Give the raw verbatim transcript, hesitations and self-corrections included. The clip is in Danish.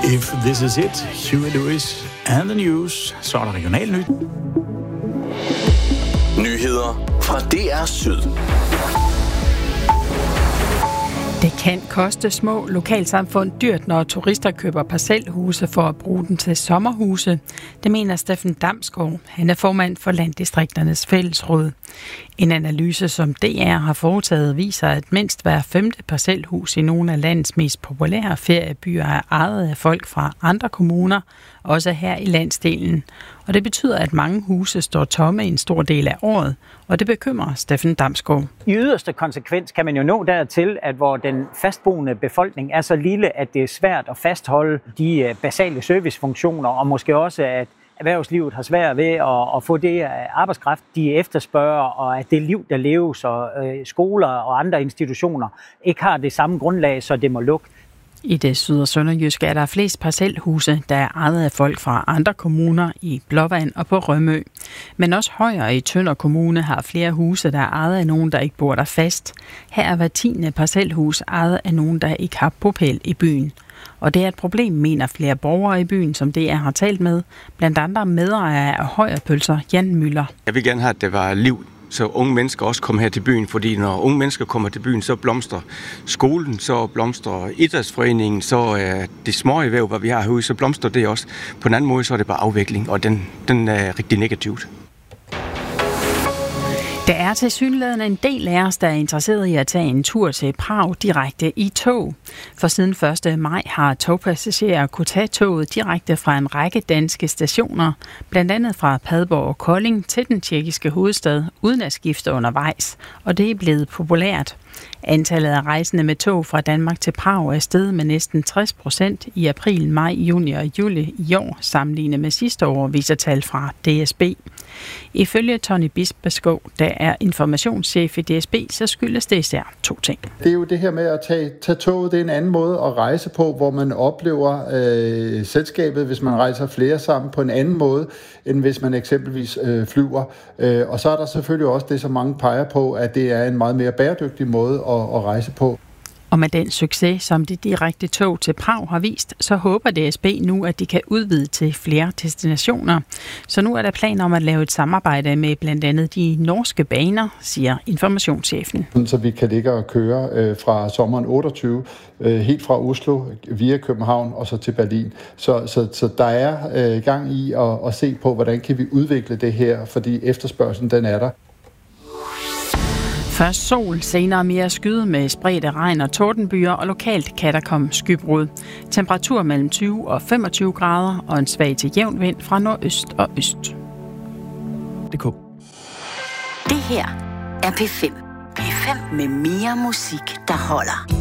If this is it, Huey Lewis and the News. Så er der regional nyt. Nyheder fra D R Syd. Det kan koste små lokalsamfund dyrt, når turister køber parcelhuse for at bruge dem til sommerhuse. Det mener Steffen Damsgaard. Han er formand for Landdistrikternes Fællesråd. En analyse, som D R har foretaget, viser, at mindst hver femte parcelhus i nogle af landets mest populære feriebyer er ejet af folk fra andre kommuner, også her i landsdelen. Og det betyder, at mange huse står tomme en stor del af året, og det bekymrer Steffen Damsgaard. I yderste konsekvens kan man jo nå dertil, at hvor den fastboende befolkning er så lille, at det er svært at fastholde de basale servicefunktioner, og måske også, at erhvervslivet har svært ved at, at få det arbejdskraft, de efterspørger, og at det liv, der leves, og øh, skoler og andre institutioner ikke har det samme grundlag, så det må lukke. I det syd- og sønderjyske er der flest parcelhuse, der er ejet af folk fra andre kommuner i Blåvand og på Rømø. Men også højere i Tønder Kommune har flere huse, der er ejet af nogen, der ikke bor der fast. Her er hver tiende parcelhus ejet af nogen, der ikke har bopæl i byen. Og det er et problem, mener flere borgere i byen, som D R har talt med. Blandt andre medejere af Højerpølser, Jan Møller. Jeg vil gerne have, at det var liv, så unge mennesker også kommer her til byen, fordi når unge mennesker kommer til byen, så blomstrer skolen, så blomstrer idrætsforeningen, så er det små erhverv, hvad vi har herude, så blomstrer det også. På en anden måde, så er det bare afvikling, og den, den er rigtig negativt. Der er tilsyneladende en del af os, der er interesseret i at tage en tur til Prag direkte i tog. For siden første maj har togpassagerer kunne tage toget direkte fra en række danske stationer, blandt andet fra Padborg og Kolding til den tjekkiske hovedstad, uden at skifte undervejs, og det er blevet populært. Antallet af rejsende med tog fra Danmark til Prag er steget med næsten tres procent i april, maj, juni og juli i år, sammenlignet med sidste år, viser tal fra D S B. Ifølge Tony Bispeskov, der er informationschef i D S B, så skyldes det især to ting. Det er jo det her med at tage, tage toget, det er en anden måde at rejse på, hvor man oplever øh, selskabet, hvis man rejser flere sammen på en anden måde, end hvis man eksempelvis øh, flyver. Øh, og så er der selvfølgelig også det, som mange peger på, at det er en meget mere bæredygtig måde at, at rejse på. Og med den succes, som de direkte tog til Prag har vist, så håber D S B nu, at de kan udvide til flere destinationer. Så nu er der planer om at lave et samarbejde med blandt andet de norske baner, siger informationschefen. Så vi kan ligge og køre øh, fra sommeren otteogtyve, øh, helt fra Oslo via København og så til Berlin. Så, så, så der er øh, gang i at, at se på, hvordan kan vi udvikle det her, fordi efterspørgselen den er der. Først sol, senere mere skyde med spredte regn og tordenbyer, og lokalt kan der komme skybrud. Temperatur mellem tyve og femogtyve grader og en svag til jævn vind fra nordøst og øst. Det her er P fem. P fem med mere musik, der holder.